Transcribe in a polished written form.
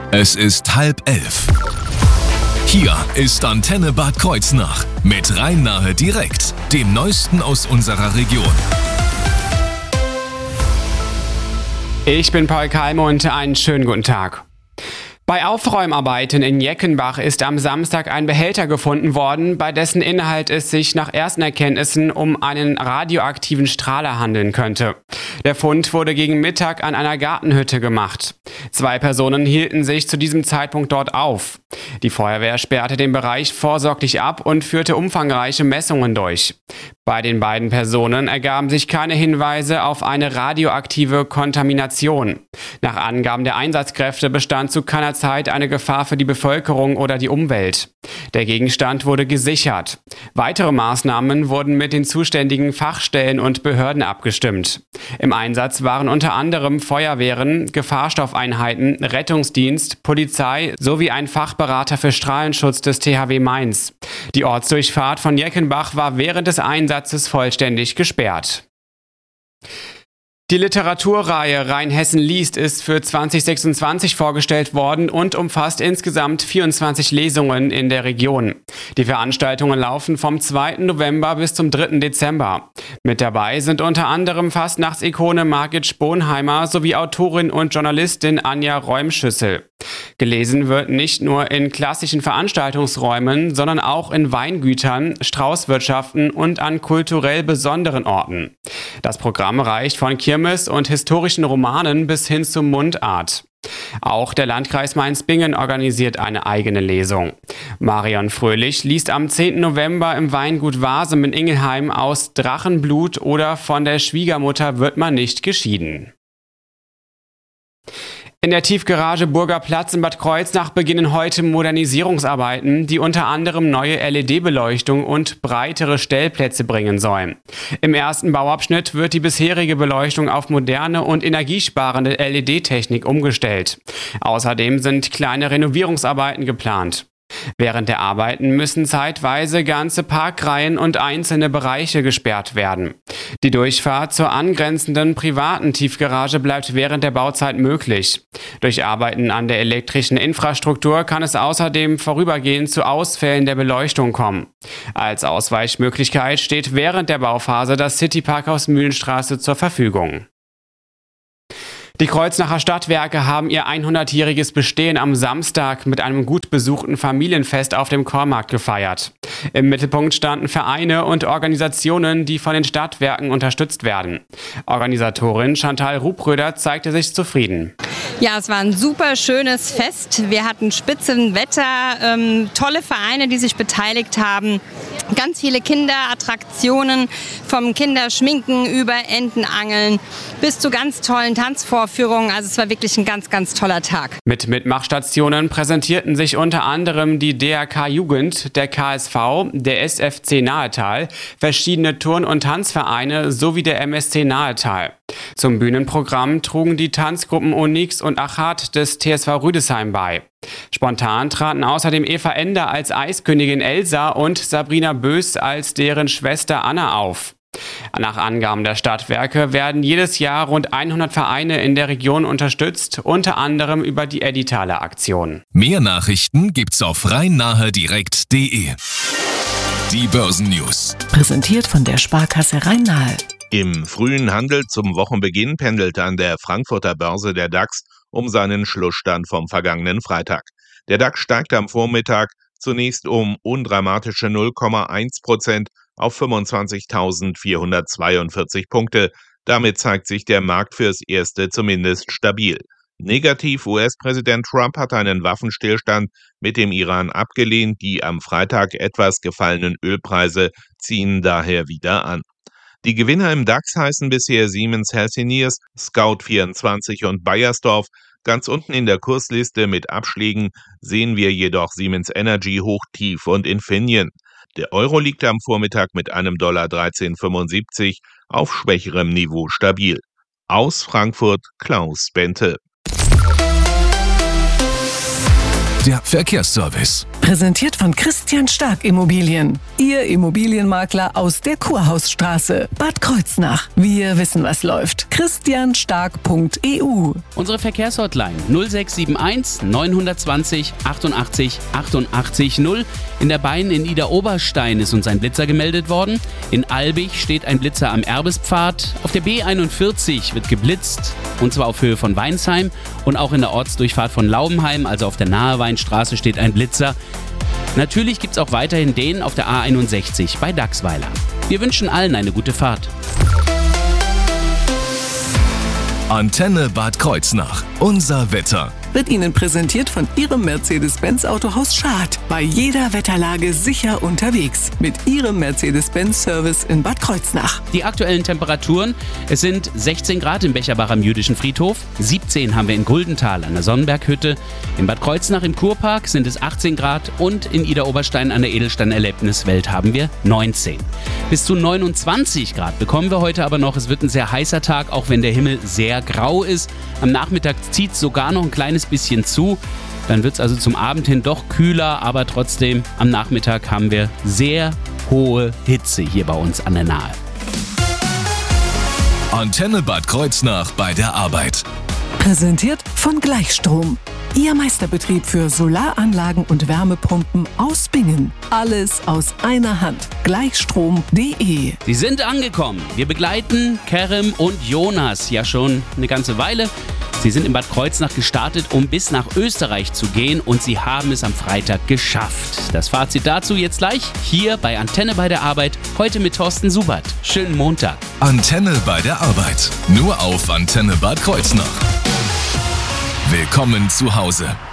Es ist 10:30. Hier ist Antenne Bad Kreuznach mit Rhein-Nahe direkt, dem Neuesten aus unserer Region. Ich bin Paul Kalme und einen schönen guten Tag. Bei Aufräumarbeiten in Jeckenbach ist am Samstag ein Behälter gefunden worden, bei dessen Inhalt es sich nach ersten Erkenntnissen um einen radioaktiven Strahler handeln könnte. Der Fund wurde gegen Mittag an einer Gartenhütte gemacht. 2 Personen hielten sich zu diesem Zeitpunkt dort auf. Die Feuerwehr sperrte den Bereich vorsorglich ab und führte umfangreiche Messungen durch. Bei den beiden Personen ergaben sich keine Hinweise auf eine radioaktive Kontamination. Nach Angaben der Einsatzkräfte bestand zu keiner Zeit eine Gefahr für die Bevölkerung oder die Umwelt. Der Gegenstand wurde gesichert. Weitere Maßnahmen wurden mit den zuständigen Fachstellen und Behörden abgestimmt. Im Einsatz waren unter anderem Feuerwehren, Gefahrstoffeinheiten, Rettungsdienst, Polizei sowie ein Fachberater für Strahlenschutz des THW Mainz. Die Ortsdurchfahrt von Jeckenbach war während des Einsatzes vollständig gesperrt. Die Literaturreihe Rheinhessen liest ist für 2026 vorgestellt worden und umfasst insgesamt 24 Lesungen in der Region. Die Veranstaltungen laufen vom 2. November bis zum 3. Dezember. Mit dabei sind unter anderem Fastnachtsikone Margit Sponheimer sowie Autorin und Journalistin Anja Räumschüssel. Gelesen wird nicht nur in klassischen Veranstaltungsräumen, sondern auch in Weingütern, Straußwirtschaften und an kulturell besonderen Orten. Das Programm reicht von Kirmes und historischen Romanen bis hin zu Mundart. Auch der Landkreis Mainz-Bingen organisiert eine eigene Lesung. Marion Fröhlich liest am 10. November im Weingut Wasem in Ingelheim aus Drachenblut oder Von der Schwiegermutter wird man nicht geschieden. In der Tiefgarage Burger Platz in Bad Kreuznach beginnen heute Modernisierungsarbeiten, die unter anderem neue LED-Beleuchtung und breitere Stellplätze bringen sollen. Im ersten Bauabschnitt wird die bisherige Beleuchtung auf moderne und energiesparende LED-Technik umgestellt. Außerdem sind kleine Renovierungsarbeiten geplant. Während der Arbeiten müssen zeitweise ganze Parkreihen und einzelne Bereiche gesperrt werden. Die Durchfahrt zur angrenzenden privaten Tiefgarage bleibt während der Bauzeit möglich. Durch Arbeiten an der elektrischen Infrastruktur kann es außerdem vorübergehend zu Ausfällen der Beleuchtung kommen. Als Ausweichmöglichkeit steht während der Bauphase das Cityparkhaus Mühlenstraße zur Verfügung. Die Kreuznacher Stadtwerke haben ihr 100-jähriges Bestehen am Samstag mit einem gut besuchten Familienfest auf dem Kornmarkt gefeiert. Im Mittelpunkt standen Vereine und Organisationen, die von den Stadtwerken unterstützt werden. Organisatorin Chantal Rupröder zeigte sich zufrieden. Ja, es war ein super schönes Fest. Wir hatten Spitzenwetter, tolle Vereine, die sich beteiligt haben. Ganz viele Kinderattraktionen, vom Kinderschminken über Entenangeln bis zu ganz tollen Tanzvorführungen. Also es war wirklich ein ganz, ganz toller Tag. Mit Mitmachstationen präsentierten sich unter anderem die DRK Jugend, der KSV, der SFC Nahetal, verschiedene Turn- und Tanzvereine sowie der MSC Nahetal. Zum Bühnenprogramm trugen die Tanzgruppen Onyx und Achat des TSV Rüdesheim bei. Spontan traten außerdem Eva Ender als Eiskönigin Elsa und Sabrina Bös als deren Schwester Anna auf. Nach Angaben der Stadtwerke werden jedes Jahr rund 100 Vereine in der Region unterstützt, unter anderem über die Editale-Aktion. Mehr Nachrichten gibt's auf rheinnahedirekt.de. Die Börsennews. Präsentiert von der Sparkasse Rhein-Nahe. Im frühen Handel zum Wochenbeginn pendelte an der Frankfurter Börse der DAX um seinen Schlussstand vom vergangenen Freitag. Der DAX steigt am Vormittag zunächst um undramatische 0,1% auf 25.442 Punkte. Damit zeigt sich der Markt fürs Erste zumindest stabil. Negativ: US-Präsident Trump hat einen Waffenstillstand mit dem Iran abgelehnt. Die am Freitag etwas gefallenen Ölpreise ziehen daher wieder an. Die Gewinner im DAX heißen bisher Siemens Healthineers, Scout24 und Beiersdorf. Ganz unten in der Kursliste mit Abschlägen sehen wir jedoch Siemens Energy, Hochtief und Infineon. Der Euro liegt am Vormittag mit einem Dollar 13,75 auf schwächerem Niveau stabil. Aus Frankfurt Klaus Bente. der Verkehrsservice. Präsentiert von Christian Stark Immobilien. Ihr Immobilienmakler aus der Kurhausstraße, Bad Kreuznach. Wir wissen, was läuft. christianstark.eu. Unsere Verkehrshotline 0671 920 88 88 0. In der Bein in Ida-Oberstein ist uns ein Blitzer gemeldet worden. In Albig steht ein Blitzer am Erbespfad. Auf der B41 wird geblitzt, und zwar auf Höhe von Weinsheim. Und auch in der Ortsdurchfahrt von Laubenheim, also auf der Naheweinstraße, steht ein Blitzer. Natürlich gibt es auch weiterhin den auf der A61 bei Dachsweiler. Wir wünschen allen eine gute Fahrt. Antenne Bad Kreuznach. Unser Wetter. Wird Ihnen präsentiert von Ihrem Mercedes-Benz Autohaus Schad. Bei jeder Wetterlage sicher unterwegs. Mit Ihrem Mercedes-Benz-Service in Bad Kreuznach. Die aktuellen Temperaturen: Es sind 16 Grad im Becherbach am Jüdischen Friedhof, 17 haben wir in Guldenthal an der Sonnenberghütte, in Bad Kreuznach im Kurpark sind es 18 Grad und in Ida-Oberstein an der Edelstein-Erlebniswelt haben wir 19. Bis zu 29 Grad bekommen wir heute aber noch. Es wird ein sehr heißer Tag, auch wenn der Himmel sehr grau ist. Am Nachmittag zieht es sogar noch ein kleines bisschen zu. Dann wird es also zum Abend hin doch kühler, aber trotzdem am Nachmittag haben wir sehr hohe Hitze hier bei uns an der Nahe. Antenne Bad Kreuznach bei der Arbeit. Präsentiert von Gleichstrom. Ihr Meisterbetrieb für Solaranlagen und Wärmepumpen aus Bingen. Alles aus einer Hand. Gleichstrom.de. Sie sind angekommen. Wir begleiten Kerem und Jonas ja schon eine ganze Weile. Sie sind in Bad Kreuznach gestartet, um bis nach Österreich zu gehen, und sie haben es am Freitag geschafft. Das Fazit dazu jetzt gleich hier bei Antenne bei der Arbeit, heute mit Thorsten Subert. Schönen Montag. Antenne bei der Arbeit. Nur auf Antenne Bad Kreuznach. Willkommen zu Hause.